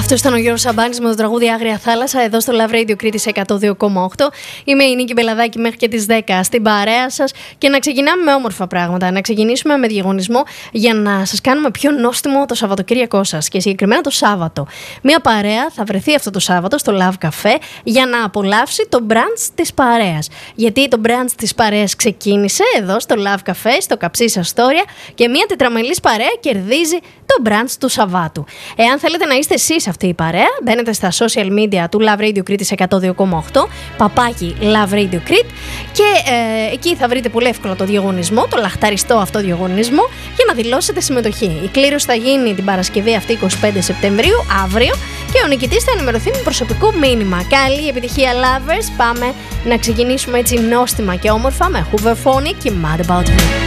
Αυτό ήταν ο Γιώργος Σαμπάνης με το τραγούδι Άγρια Θάλασσα εδώ στο Love Radio Κρήτης 102,8. Είμαι η Νίκη Μπελαδάκη μέχρι και τις 10 στην παρέα σας και να ξεκινάμε με όμορφα πράγματα. Να ξεκινήσουμε με διαγωνισμό για να σας κάνουμε πιο νόστιμο το Σαββατοκύριακό σας και συγκεκριμένα το Σάββατο. Μία παρέα θα βρεθεί αυτό το Σάββατο στο Love Café για να απολαύσει το brunch της παρέας. Γιατί το brunch της παρέας ξεκίνησε εδώ στο Love Café, στο Καψίς Αστόρια και μία τετραμελής παρέα κερδίζει το brunch του Σαββάτου. Εάν θέλετε να είστε εσείς αυτή η παρέα, μπαίνετε στα social media του Love Radio Κρήτης 102,8, παπάκι Love Radio Crete, και εκεί θα βρείτε πολύ εύκολα το διαγωνισμό, το λαχταριστό αυτό διαγωνισμό, για να δηλώσετε συμμετοχή. Η κλήρωση θα γίνει την Παρασκευή αυτή 25 Σεπτεμβρίου, αύριο, και ο νικητής θα ενημερωθεί με προσωπικό μήνυμα. Καλή επιτυχία, lovers! Πάμε να ξεκινήσουμε έτσι νόστιμα και όμορφα με Hooverphonic και Mad About You.